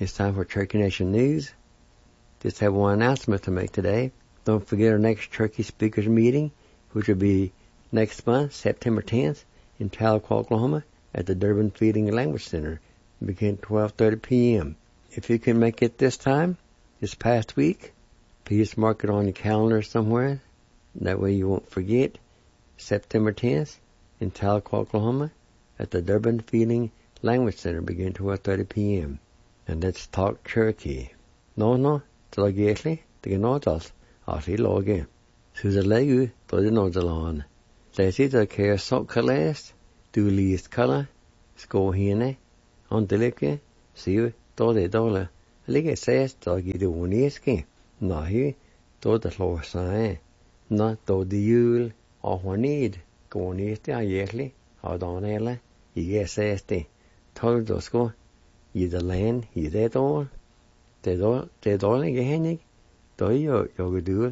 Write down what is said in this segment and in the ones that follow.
It's time for Cherokee Nation News. Just have one announcement to make today. Don't forget our next Cherokee Speakers meeting, which will be next month, September 10th, in Tahlequah, Oklahoma, at the Durbin Feeding Language Center, beginning at 12:30 p.m. If you can make it this time, this past week, please mark it on your calendar somewhere. That way you won't forget. September 10th, in Tahlequah, Oklahoma, at the Durbin Feeding Language Center, beginning at 12:30 p.m. And let's talk Cherokee. No, talagesli, tiganotals, asli loge. Suzalegu, todinodalan. Lesi the care sok kalest, du least color, skohine, on delike, siu, tode dola. Lige says, tagi de uniski, nahi, to the low sign, not to the yule, or wanid, gonisti, ayesli, adonela, igesesti, told dosko. I the land, I det all. Det dårlige hennig, da jeg du,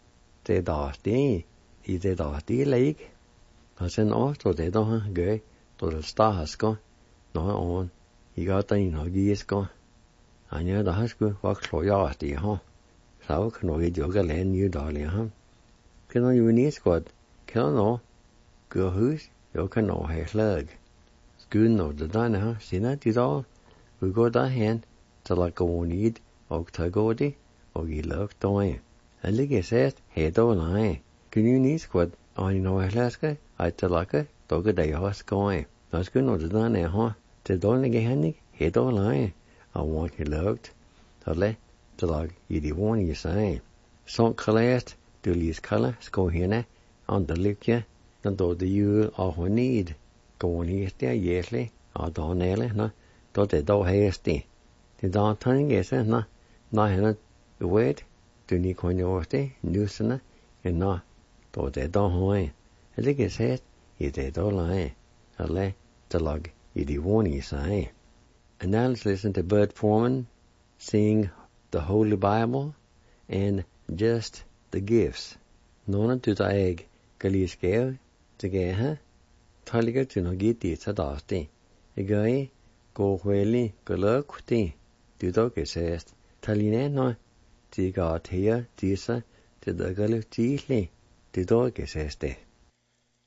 det dårlige, I det dårlige læg. Og sen også, det da gør, da det stahasker, når on, I gør der en hagisker. Han der hasker, var klojast I ha. Så kan noget jokke land nye dårlige ha. Kan noget jo næskot, kan noget, gør hus, jeg kan noget have slag. Skuden noget det der ha, sinna de der. Vi går derhen, til at gå ned, og tage gå det, og I lukke døje. Han ligger sæt, helt og nej. Kan I næste kvart, og I når slaske, at til lakke, dog det jeg har skåret. Når skal nå det der her, til dårlige hennig, helt og nej, og hvor I lukt, til let, til at I de vågne I sig. Så kalest, du lige skalle, skå hende, andre lykke, når du det jul og hun ned, gå ned der jæsle, og der næle, nå. Då det då hästi. Det då tanngese na hena wait du ni konjoste nusna na då det då hoy. Det är så I det då lai. Alle det lag I de warning say. And now let's listen to Bud Foreman sing the Holy Bible and Just the Gifts. Någon du tar äg galiskeo det ge ha. Taliga du no git det så dåste. Igai gå hvelli gløgti du dog sæst talineno de gater disse det der galutili det dog sæste